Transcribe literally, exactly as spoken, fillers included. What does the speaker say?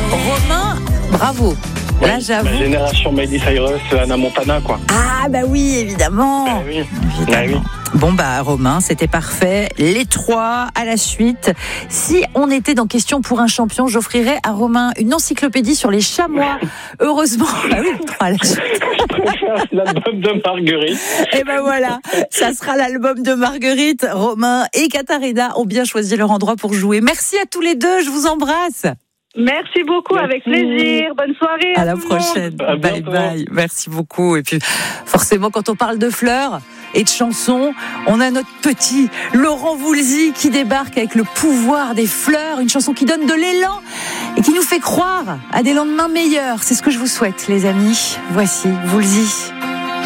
Romain, bravo. Ouais, Là, j'avoue. Ma génération Miley Cyrus, Anna Montana, quoi. Ah, bah oui, évidemment. Bah oui. Évidemment. Bah oui. Bon, bah, Romain, c'était parfait. Les trois à la suite. Si on était dans Question pour un champion, j'offrirais à Romain une encyclopédie sur les chamois. Heureusement. Ah oui, les trois à la suite. Je préfère l'album de Marguerite. Et ben voilà, ça sera l'album de Marguerite. Romain et Katharina ont bien choisi leur endroit pour jouer. Merci à tous les deux, je vous embrasse. Merci beaucoup, Merci. avec plaisir. Bonne soirée. À À la tout le monde. prochaine. À Bye bientôt. bye. Merci beaucoup. Et puis, forcément, quand on parle de fleurs et de chansons, on a notre petit Laurent Voulzy qui débarque avec le pouvoir des fleurs, une chanson qui donne de l'élan et qui nous fait croire à des lendemains meilleurs. C'est ce que je vous souhaite, les amis. Voici Voulzy.